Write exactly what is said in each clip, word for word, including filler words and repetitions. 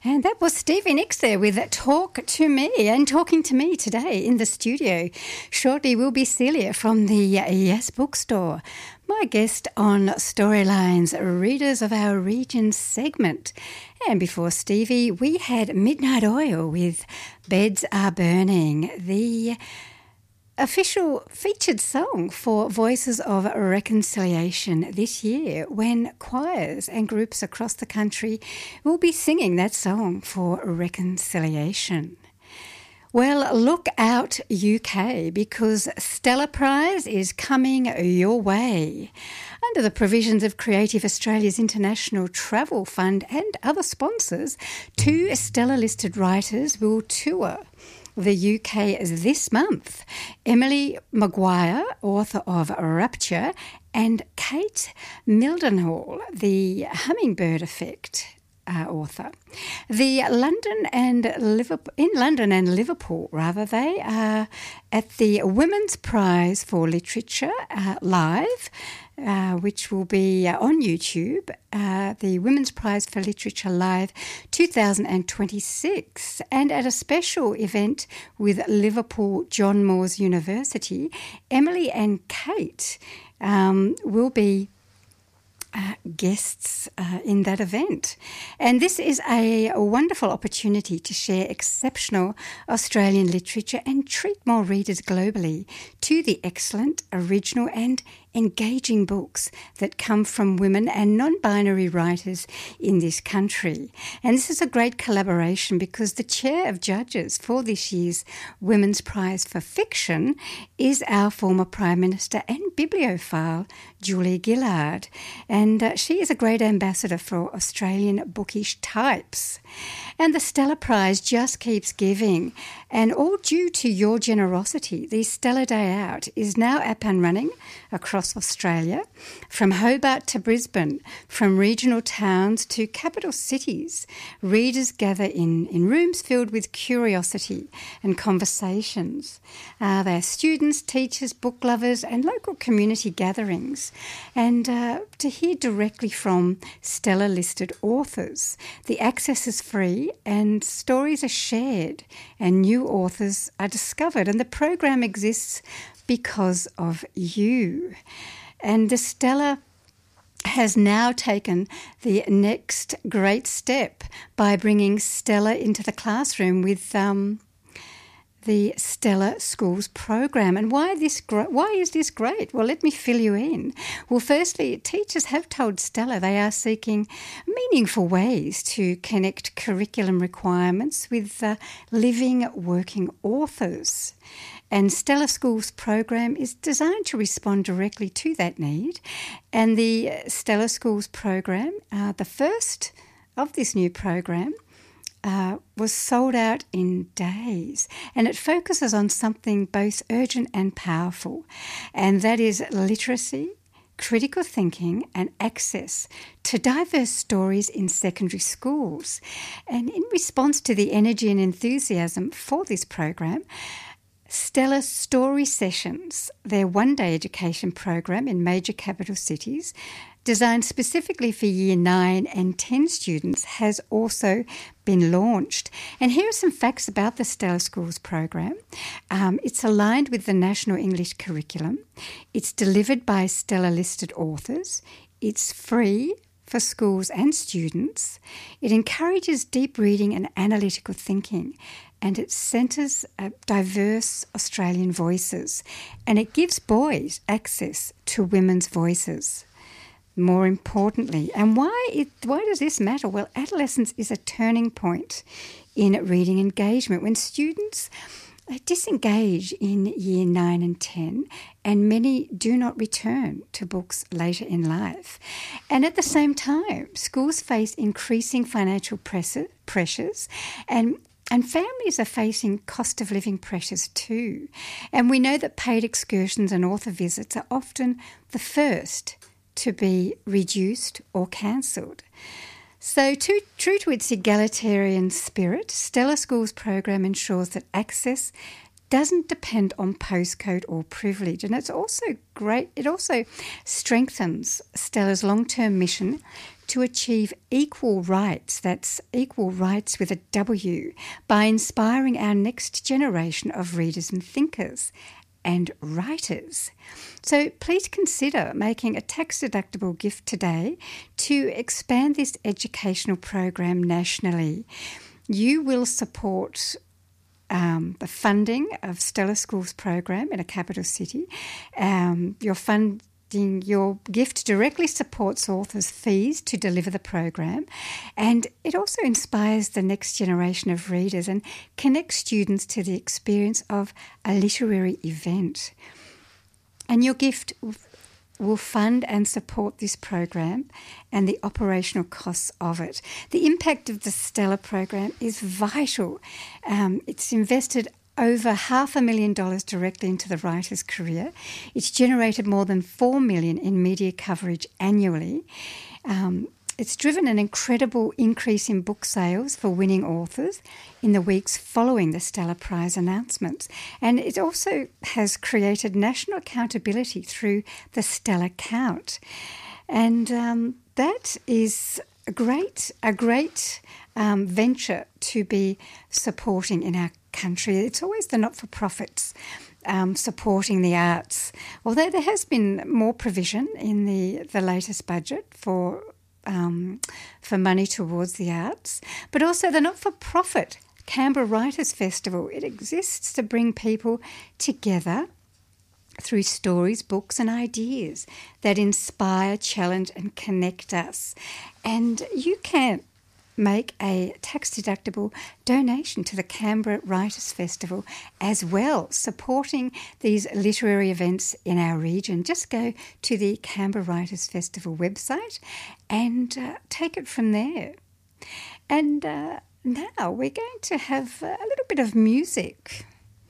And that was Stevie Nicks there with Talk to Me. And talking to me today in the studio shortly will be Celia from the Yes Bookstore, my guest on Storylines, Readers of Our Region segment. And before Stevie, we had Midnight Oil with Beds Are Burning, the official featured song for Voices of Reconciliation this year, when choirs and groups across the country will be singing that song for reconciliation. Well, look out U K, because Stella Prize is coming your way. Under the provisions of Creative Australia's International Travel Fund and other sponsors, two Stella-listed writers will tour the U K this month. Emily Maguire, author of Rapture, and Kate Mildenhall, the Hummingbird Effect uh, author. The London and Liverpool, in London and Liverpool, rather, they are at the Women's Prize for Literature uh, live, uh, which will be uh, on YouTube, uh, the Women's Prize for Literature Live two thousand twenty-six, and at a special event with Liverpool John Moores University, Emily and Kate um, will be Uh, guests uh, in that event. And this is a, a wonderful opportunity to share exceptional Australian literature and treat more readers globally to the excellent, original and engaging books that come from women and non-binary writers in this country. And this is a great collaboration because the chair of judges for this year's Women's Prize for Fiction is our former Prime Minister and bibliophile, Julia Gillard. And uh, she is a great ambassador for Australian bookish types. And the Stella Prize just keeps giving. And all due to your generosity, the Stella Day Out is now up and running across Australia, from Hobart to Brisbane, from regional towns to capital cities. Readers gather in, in rooms filled with curiosity and conversations. Uh, they are students, teachers, book lovers and local community gatherings. And uh, to hear directly from Stella-listed authors. The access is free and stories are shared and new authors are discovered, and the program exists because of you. And the Stella has now taken the next great step by bringing Stella into the classroom with um, the Stella Schools program. And why this? Gr- why is this great? Well, let me fill you in. Well, firstly, teachers have told Stella they are seeking meaningful ways to connect curriculum requirements with uh, living, working authors. And Stella Schools program is designed to respond directly to that need. And the Stella Schools program, uh, the first of this new program, Uh, was sold out in days, and it focuses on something both urgent and powerful, and that is literacy, critical thinking and access to diverse stories in secondary schools. And in response to the energy and enthusiasm for this program, Stella Story Sessions, their one-day education program in major capital cities, designed specifically for Year nine and ten students, has also been launched. And here are some facts about the Stella Schools program. Um, it's aligned with the National English Curriculum. It's delivered by Stella-listed authors. It's free for schools and students. It encourages deep reading and analytical thinking, and it centres uh, diverse Australian voices, and it gives boys access to women's voices. More importantly, and why it, why does this matter? Well, adolescence is a turning point in reading engagement when students disengage in year nine and ten, and many do not return to books later in life. And at the same time, schools face increasing financial pressure, pressures and And families are facing cost of living pressures too. And we know that paid excursions and author visits are often the first to be reduced or cancelled. So to, true to its egalitarian spirit, Stella Schools program ensures that access doesn't depend on postcode or privilege. And it's also great, it also strengthens Stella's long-term mission to achieve equal rights, that's equal rights with a W, by inspiring our next generation of readers and thinkers and writers. So please consider making a tax-deductible gift today to expand this educational program nationally. You will support um, the funding of Stellar Schools program in a capital city. Um, your fund Your gift directly supports authors' fees to deliver the program, and it also inspires the next generation of readers and connects students to the experience of a literary event. And your gift will fund and support this program and the operational costs of it. The impact of the Stellar program is vital. Um, it's invested over half a million dollars directly into the writer's career. It's generated more than four million dollars in media coverage annually. Um, it's driven an incredible increase in book sales for winning authors in the weeks following the Stellar Prize announcements. And it also has created national accountability through the Stellar Count. And um, that is a great, a great um, venture to be supporting in our country. It's always the not-for-profits um, supporting the arts, although there has been more provision in the, the latest budget for um, for money towards the arts, but also the not-for-profit Canberra Writers Festival. It exists to bring people together through stories, books and ideas that inspire, challenge and connect us. And you can make a tax-deductible donation to the Canberra Writers Festival as well, supporting these literary events in our region. Just go to the Canberra Writers Festival website and uh, take it from there. And uh, now we're going to have a little bit of music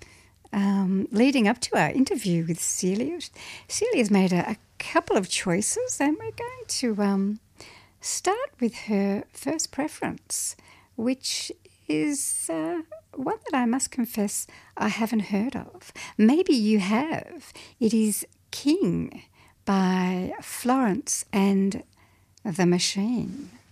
um, leading up to our interview with Celia. Celia's made a, a couple of choices, and we're going to Um, start with her first preference, which is uh, one that I must confess I haven't heard of. Maybe you have. It is King by Florence and the Machine.